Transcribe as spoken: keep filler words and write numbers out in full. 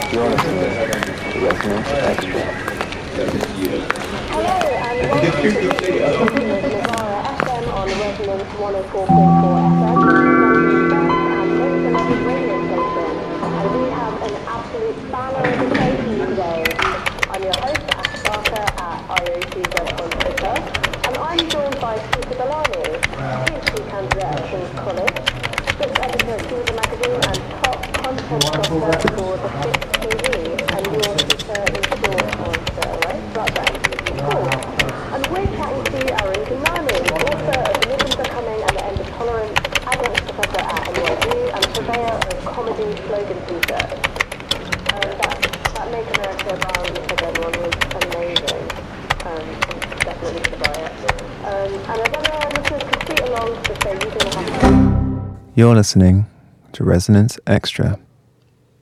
You're listening to Resonance Extra. Hello and welcome to this edition of Novara F M on Resonance one oh four point four F M, London's best and most beloved radio station. And we have an absolute banner of a show for you today. I'm your host, Ash Barker at I O C Z on Twitter, and I'm joined by Peter Galani, PhD candidate at King's College, script editor at Caesar Magazine, and top content doctor for The Fifth T V, and your tutor in short answer, right? Right then. Cool. And we're chatting to Arun Ganani, author of Rhythms Are Coming and the End of Tolerance, adjunct professor at N Y U, and purveyor of comedy slogan t-shirts. Um, that, that Make America Brown again one was amazing. Um, I'm definitely going to buy it. Um, and as other listeners can tweet along to say using the hashtag. You're listening to Resonance Extra.